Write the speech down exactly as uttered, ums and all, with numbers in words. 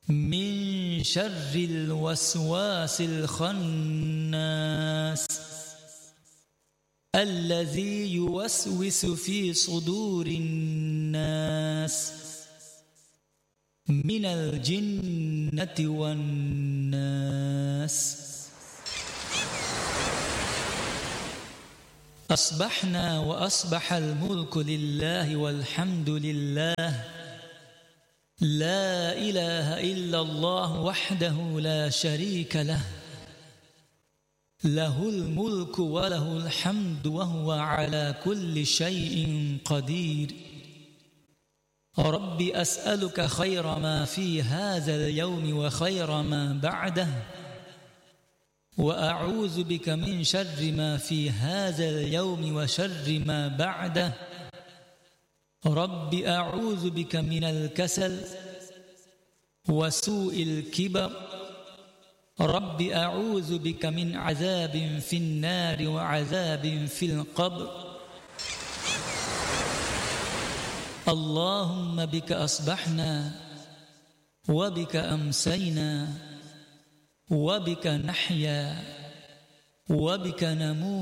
من شر الوسواس الخناس الذي يوسوس في صدور الناس من الجنة والناس. أصبحنا وأصبح الملك لله والحمد لله، لا إله إلا الله وحده لا شريك له، له الملك وله الحمد وهو على كل شيء قدير. رب أسألك خير ما في هذا اليوم وخير ما بعده، وأعوذ بك من شر ما في هذا اليوم وشر ما بعده. رب أعوذ بك من الكسل وسوء الكبر. رب أعوذ بك من عذاب في النار وعذاب في القبر. اللهم بك أصبحنا وبك أمسينا وبك نحيا وبك نموت